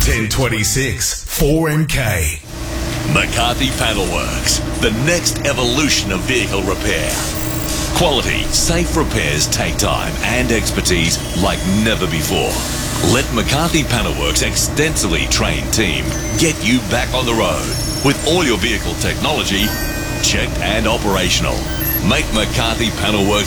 1026 4MK. McCarthy Panelworks, the next evolution of vehicle repair. Quality, safe repairs take time and expertise like never before. Let McCarthy Panelworks' extensively trained team get you back on the road with all your vehicle technology checked and operational. Make McCarthy Panelworks